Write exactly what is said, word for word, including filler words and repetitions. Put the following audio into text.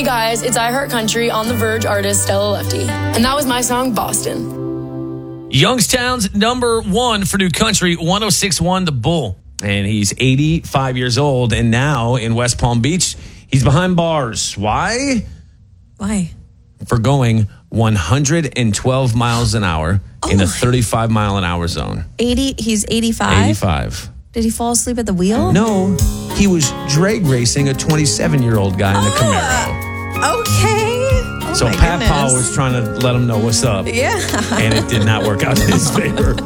guys, it's I Heart Country on the Verge artist Stella Lefty. And that was my song, Boston. Youngstown's number one for new country, one oh six point one The Bull. And he's eighty-five years old. And now in West Palm Beach, he's behind bars. Why? Why? For going one hundred twelve miles an hour oh in a thirty-five mile an hour zone. eighty, he's eighty-five? eighty-five. Did he fall asleep at the wheel? No, he was drag racing a twenty-seven-year-old guy in the Camaro. Uh, okay. Oh so Pat Powell was trying to let him know what's up. Yeah. And it did not work out in his favor.